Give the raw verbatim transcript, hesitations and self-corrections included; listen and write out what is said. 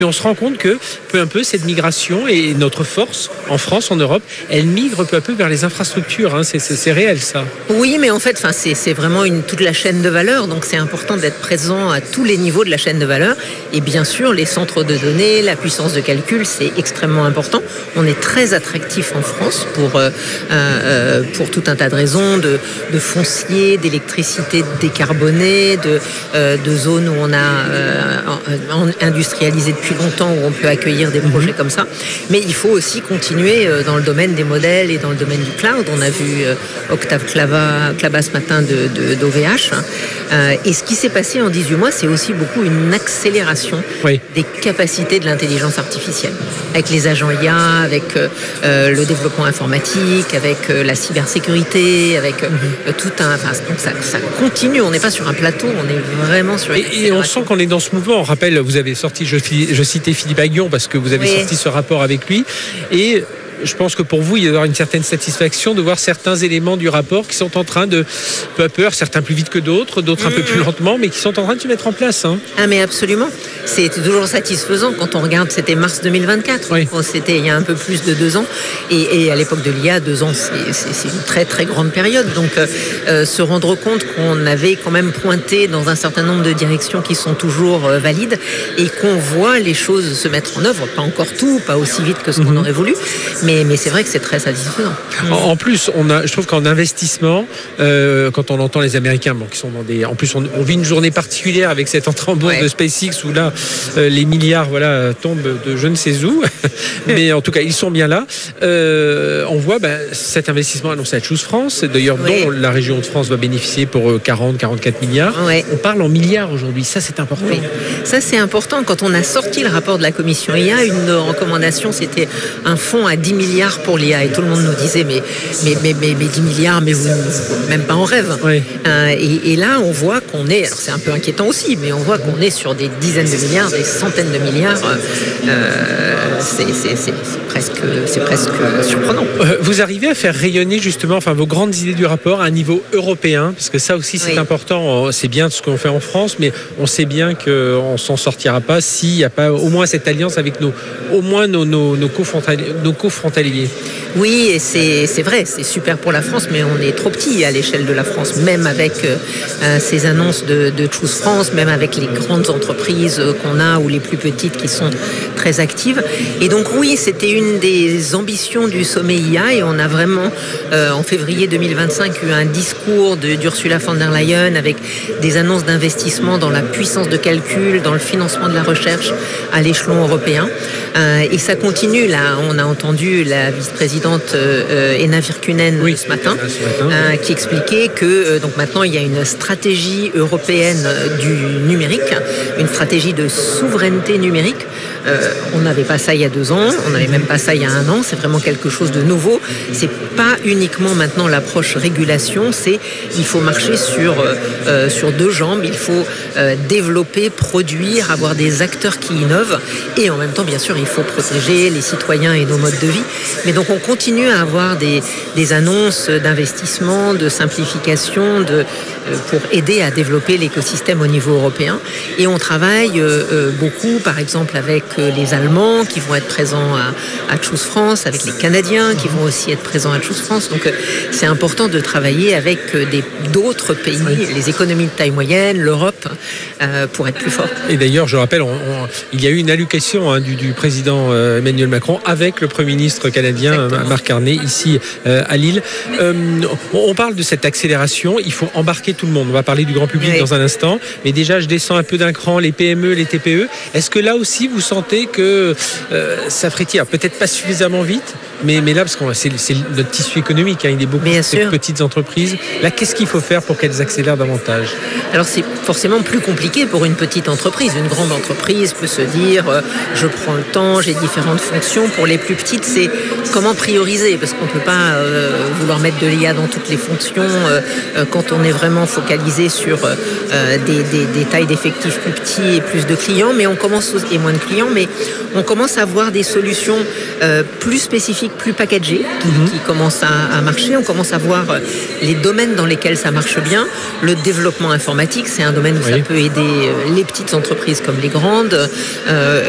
Et on se rend compte que peu à peu, cette migration et notre force en France, en Europe, elle migre peu à peu vers les infrastructures. Hein. C'est, c'est, c'est réel, ça. Oui, mais en fait, enfin, c'est, c'est vraiment une, toute la chaîne de valeur. Donc, c'est important d'être présent à tous les niveaux de la chaîne de valeur. Et bien sûr, les centres de données, la puissance de calcul, c'est extrêmement important. On est très attractif en France pour, euh, euh, pour tout un tas de raisons, de, de foncier, d'électricité décarbonée, de, euh, de zones où on a euh, industrialisé depuis longtemps, où on peut accueillir des projets comme ça. Mais il faut aussi continuer dans le domaine des modèles et dans le domaine du cloud. On a vu Octave Klaba, Klaba ce matin de, de, d'O V H. Euh, et ce qui s'est passé en dix-huit mois, c'est aussi beaucoup une accélération oui. des capacités de l'intelligence artificielle. Avec les agents I A, avec euh, le développement informatique, avec euh, la cybersécurité, avec euh, mm-hmm. tout un... Enfin, donc ça, ça continue, on n'est pas sur un plateau, on est vraiment sur une Et, et on sent qu'on est dans ce mouvement. On rappelle, vous avez sorti, je, je citais Philippe Aghion parce que vous avez oui. sorti ce rapport avec lui. Et je pense que pour vous, il y aura une certaine satisfaction de voir certains éléments du rapport qui sont en train de, peu à peu, certains plus vite que d'autres, d'autres mmh. un peu plus lentement, mais qui sont en train de se mettre en place. Hein. Ah mais absolument. C'est toujours satisfaisant quand on regarde, c'était mars deux mille vingt-quatre, oui. c'était il y a un peu plus de deux ans. Et, et à l'époque de l'I A, deux ans, c'est, c'est, c'est une très très grande période. Donc euh, se rendre compte qu'on avait quand même pointé dans un certain nombre de directions qui sont toujours euh, valides et qu'on voit les choses se mettre en œuvre, pas encore tout, pas aussi vite que ce qu'on mmh. aurait voulu, mais Mais, mais c'est vrai que c'est très satisfaisant. En, en plus, on a, je trouve qu'en investissement, euh, quand on entend les Américains, bon, qui sont dans des, en plus, on, on vit une journée particulière avec cette entrée en bourse ouais. de SpaceX où là, euh, les milliards, voilà, tombent de je ne sais où. Mais en tout cas, ils sont bien là. Euh, on voit ben, cet investissement annoncé à Choose France, d'ailleurs, ouais. dont la région de France va bénéficier pour quarante à quarante-quatre milliards. Ouais. On parle en milliards aujourd'hui. Ça, c'est important. Oui. Ça, c'est important. Quand on a sorti le rapport de la commission I A, une recommandation, c'était un fonds à dix milliards pour l'I A. Et tout le monde nous disait, mais, mais, mais, mais, mais dix milliards, mais vous, vous même pas en rêve. Oui. Euh, et, et là, on voit qu'on est, alors c'est un peu inquiétant aussi, mais on voit qu'on est sur des dizaines de milliards, des centaines de milliards. Euh, c'est, c'est, c'est, c'est, presque, c'est presque surprenant. Euh, vous arrivez à faire rayonner justement enfin, vos grandes idées du rapport à un niveau européen, parce que ça aussi c'est oui. important. C'est bien ce qu'on fait en France, mais on sait bien qu'on ne s'en sortira pas s'il n'y a pas au moins cette alliance avec nos, au moins nos, nos, nos, cofrontaliers, nos cofrontaliers. Oui, et c'est, c'est vrai, c'est super pour la France, mais on est trop petit à l'échelle de la France, même avec euh, ces annonces de, de Choose France, même avec les grandes entreprises qu'on a ou les plus petites qui sont très actives. Et donc oui, c'était une des ambitions du sommet I A et on a vraiment, euh, en février deux mille vingt-cinq, eu un discours de, d'Ursula von der Leyen avec des annonces d'investissement dans la puissance de calcul, dans le financement de la recherche à l'échelon européen. Euh, et ça continue, là, on a entendu la vice-présidente Euh, Ena Virkkunen oui, ce matin, ce matin euh, qui expliquait que euh, donc maintenant il y a une stratégie européenne du numérique, une stratégie de souveraineté numérique. Euh, on n'avait pas ça il y a deux ans, on n'avait même pas ça il y a un an. C'est vraiment quelque chose de nouveau. C'est pas uniquement maintenant l'approche régulation, c'est il faut marcher sur euh, sur deux jambes. Il faut euh, développer, produire, avoir des acteurs qui innovent et en même temps, bien sûr, il faut protéger les citoyens et nos modes de vie. Mais donc on continue à avoir des, des annonces d'investissement, de simplification, de, euh, pour aider à développer l'écosystème au niveau européen. Et on travaille euh, beaucoup, par exemple, avec les Allemands qui vont être présents à, à Choose France, avec les Canadiens qui vont aussi être présents à Choose France. Donc euh, c'est important de travailler avec des, d'autres pays, les économies de taille moyenne, l'Europe, euh, pour être plus fort. Et d'ailleurs, je rappelle, on, on, il y a eu une allocation hein, du, du président euh, Emmanuel Macron avec le Premier ministre canadien Exactement. Marc Carney ici euh, à Lille. Euh, on parle de cette accélération, il faut embarquer tout le monde. On va parler du grand public oui. dans un instant, mais déjà je descends un peu d'un cran, les P M E, les T P E. Est-ce que là aussi vous sentez que euh, ça frétille, peut-être pas suffisamment vite, mais, mais là parce que c'est, c'est notre tissu économique, hein, il est beaucoup de petites entreprises. Là, qu'est-ce qu'il faut faire pour qu'elles accélèrent davantage? Alors c'est forcément plus compliqué pour une petite entreprise. Une grande entreprise peut se dire euh, je prends le temps, j'ai différentes fonctions. Pour les plus petites, c'est comment prioriser, parce qu'on ne peut pas euh, vouloir mettre de l'I A dans toutes les fonctions euh, euh, quand on est vraiment focalisé sur euh, des, des, des tailles d'effectifs plus petits et plus de clients, mais on commence et moins de clients, mais on commence à avoir des solutions euh, plus spécifiques, plus packagées, qui, mm-hmm. qui commencent à, à marcher. On commence à voir les domaines dans lesquels ça marche bien. Le développement informatique, c'est un domaine où oui. ça peut aider les petites entreprises comme les grandes. Euh,